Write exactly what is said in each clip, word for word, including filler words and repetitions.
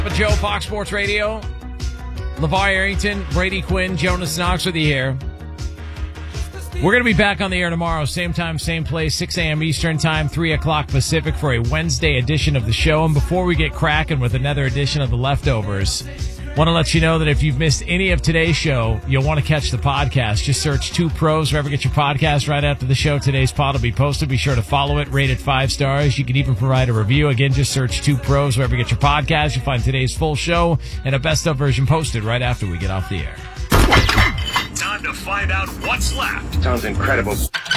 Joe, Fox Sports Radio. LeVar Arrington, Brady Quinn, Jonas Knox with you here. We're going to be back on the air tomorrow, same time, same place, six a.m. Eastern Time, three o'clock Pacific for a Wednesday edition of the show. And before we get cracking with another edition of The Leftovers, want to let you know that if you've missed any of today's show, you'll want to catch the podcast. Just search Two Pros wherever you get your podcast right after the show. Today's pod will be posted. Be sure to follow it, rate it five stars. You can even provide a review. Again, just search Two Pros wherever you get your podcast. You'll find today's full show and a best-of version posted right after we get off the air. Time to find out what's left. Sounds incredible.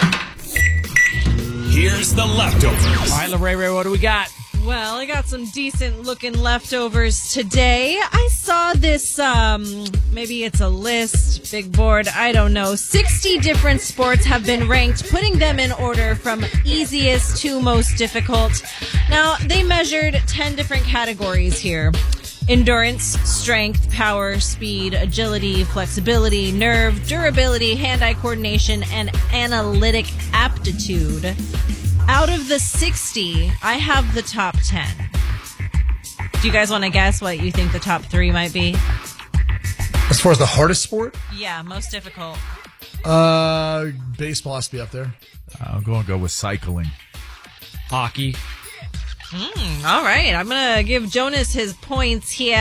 Here's The Leftovers. All right, LeRae, what do we got? Well, I got some decent-looking leftovers today. I saw this, um, maybe it's a list, big board, I don't know. sixty different sports have been ranked, putting them in order from easiest to most difficult. Now, they measured ten different categories here. Endurance, strength, power, speed, agility, flexibility, nerve, durability, hand-eye coordination, and analytic aptitude. Out of the sixty, I have the top ten. Do you guys want to guess what you think the top three might be? As far as the hardest sport? Yeah, most difficult. Uh, baseball has to be up there. I'm going to go with cycling. Hockey. Mm, all right, I'm going to give Jonas his points here.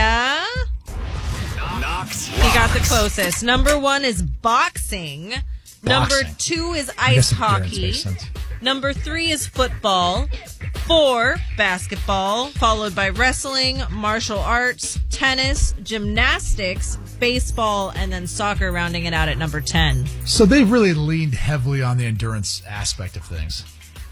Knox. He got the closest. Number one is boxing. Boxing. Number two is I ice guess endurance hockey. makes sense. Number three is football. Four, basketball, followed by wrestling, martial arts, tennis, gymnastics, baseball, and then soccer rounding it out at number ten. So they've really leaned heavily on the endurance aspect of things.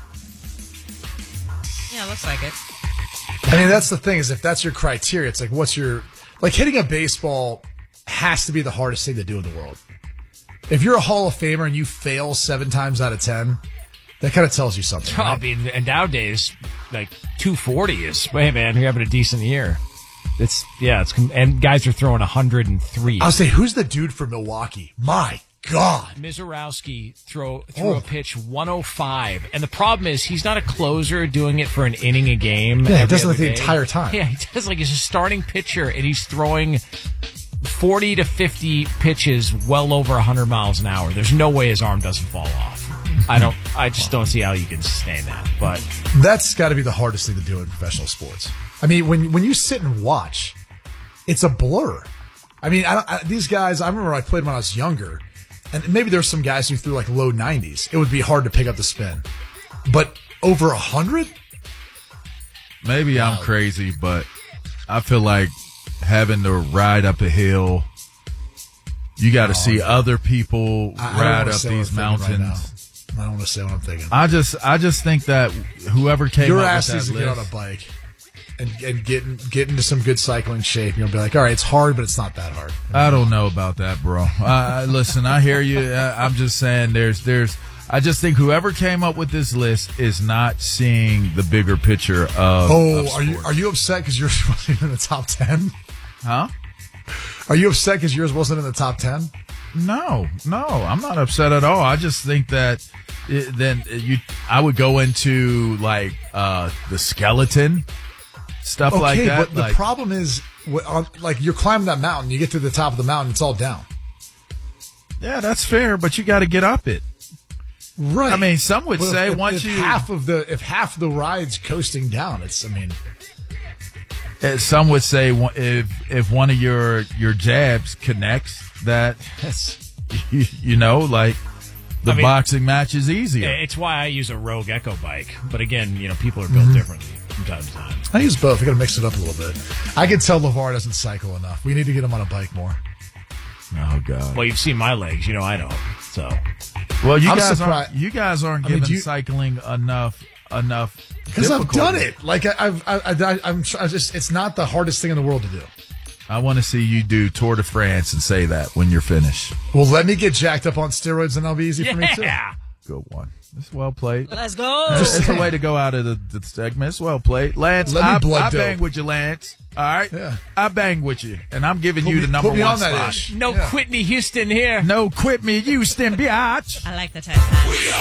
Yeah, looks like it. I mean, that's the thing, is if that's your criteria, it's like, what's your... Like, hitting a baseball has to be the hardest thing to do in the world. If you're a Hall of Famer and you fail seven times out of ten, that kind of tells you something. I Right? mean, and nowadays, like two forty is, hey man, you're having a decent year. It's yeah, it's and guys are throwing one hundred three. I'll say, who's the dude from Milwaukee? My God. Mizorowski throw threw Oh. a pitch one oh five, and the problem is he's not a closer doing it for an inning a game. Yeah, he every does it other the day. entire time. Yeah, he does like he's a starting pitcher, and he's throwing forty to fifty pitches well over one hundred miles an hour. There's no way his arm doesn't fall off. I don't. I just don't see how you can sustain that. But That's got to be the hardest thing to do in professional sports. I mean, when when you sit and watch, it's a blur. I mean, I, I, these guys, I remember I played when I was younger, and maybe there's some guys who threw like low nineties. It would be hard to pick up the spin. But over one hundred? Maybe I'm crazy, but I feel like having to ride up a hill, you got to see other people I, I don't ride wanna up say what these I'm thinking right mountains. now. I don't want to say what I'm thinking. I just, I just think that whoever came Your up ass with needs that to get on list, a bike and, and get, in- get into some good cycling shape. You'll be like, all right, it's hard, but it's not that hard. I don't know about that, bro. Uh, listen, I hear you. I, I'm just saying, there's, there's. I just think whoever came up with this list is not seeing the bigger picture of. Oh, of are you sports. are you upset because yours wasn't in the top ten? Huh? Are you upset because yours wasn't in the top ten? No, no, I'm not upset at all. I just think that it, then you, I would go into like uh, the skeleton stuff Okay, like that. but the like, problem is, wh- on, like you're climbing that mountain, you get to the top of the mountain, it's all down. yeah, that's fair, but you got to get up it. Right. I mean, some would But say if, once if you, half of the if half of the ride's coasting down, it's I mean, uh, some would say one- if if one of your your jabs connects, that that's you, you know, like the I mean, boxing match is easier. it's why I use a Rogue Echo bike. But again, you know, people are built Mm-hmm. differently from time to time. I use both. I got to mix it up a little bit. I can tell LeVar doesn't cycle enough. We need to get him on a bike more. oh God. Well, you've seen my legs, you know I don't. So Well, you I'm guys surprised- aren't you guys aren't I mean, giving do you- cycling enough enough Because I've difficulty. done it. Like I, I've, I, I, I'm tr- I just. It's not the hardest thing in the world to do. I want to see you do Tour de France and say that when you're finished. Well, let me get jacked up on steroids, and that'll be easy for me too. yeah. Good one. It's well played. Let's go. It's it's a way to go out of the, the segment. It's well played. Lance, Let me I, blood I dope. bang with you, Lance. All right? Yeah. I bang with you. And I'm giving Put you me- the number put me one on that spot. ish. No Yeah. Whitney Houston here. No, quit me, Houston, biatch. I like the tagline. We